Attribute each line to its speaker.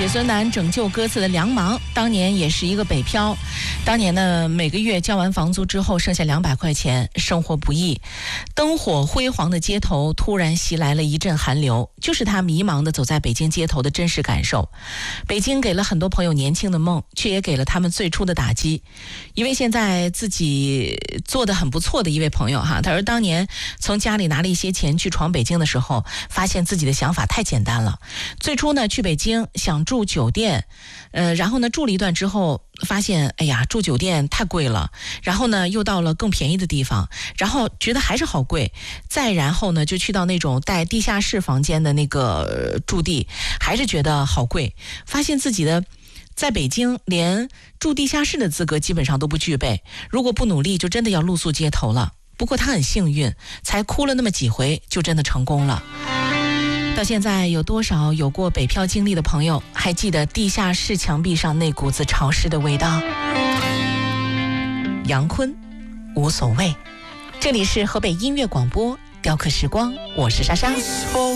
Speaker 1: 写孙楠拯救歌词的梁芒，当年也是一个北漂。当年呢，每个月交完房租之后剩下200块钱，生活不易。灯火辉煌的街头突然袭来了一阵寒流，就是他迷茫的走在北京街头的真实感受。北京给了很多朋友年轻的梦，却也给了他们最初的打击。一位现在自己做得很不错的一位朋友哈，他说当年从家里拿了一些钱去闯北京的时候，发现自己的想法太简单了。最初呢，去北京想住酒店，然后呢住了一段之后，发现哎呀住酒店太贵了，然后呢又到了更便宜的地方，然后觉得还是好贵，再然后呢就去到那种带地下室房间的那个驻地，还是觉得好贵，发现自己的在北京连住地下室的资格基本上都不具备，如果不努力就真的要露宿街头了。不过他很幸运，才哭了那么几回就真的成功了。到现在有多少有过北漂经历的朋友还记得地下室墙壁上那股子潮湿的味道？杨坤，无所谓。这里是河北音乐广播雕刻时光，我是莎莎。